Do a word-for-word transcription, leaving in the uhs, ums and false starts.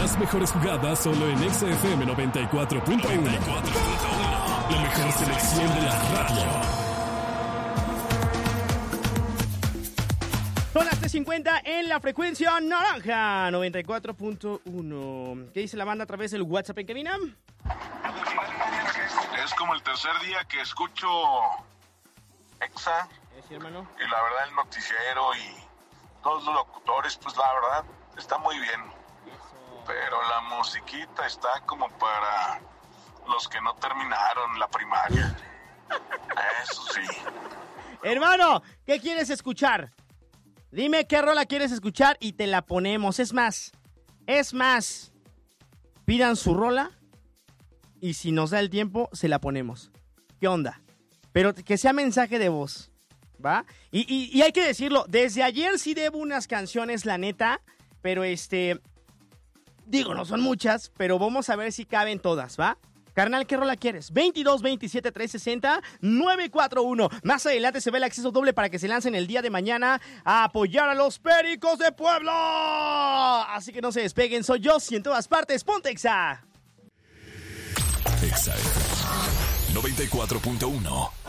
Las mejores jugadas solo en Exa F M noventa y cuatro punto uno. La mejor selección de la radio. Son las tres cincuenta en la frecuencia naranja noventa y cuatro punto uno. ¿Qué dice la banda a través del WhatsApp en cabina? Es como el tercer día que escucho Exa. Sí, hermano. Y la verdad el noticiero y todos los locutores, pues la verdad está muy bien. Eso. Pero la musiquita está como para los que no terminaron la primaria. Eso sí. Hermano, ¿qué quieres escuchar? Dime qué rola quieres escuchar y te la ponemos. Es más, es más, pidan su rola y si nos da el tiempo, se la ponemos. ¿Qué onda? Pero que sea mensaje de voz, ¿va? Y, y, y hay que decirlo, desde ayer sí debo unas canciones, la neta, pero este, digo, no son muchas, pero vamos a ver si caben todas, ¿va? Carnal, ¿qué rola quieres? veintidós veintisiete trescientos sesenta nueve cuatro uno. Más adelante se ve el acceso doble para que se lancen el día de mañana a apoyar a los Pericos de Puebla. Así que no se despeguen, soy yo, y en todas partes, ponte Exa. Exa F M noventa y cuatro punto uno.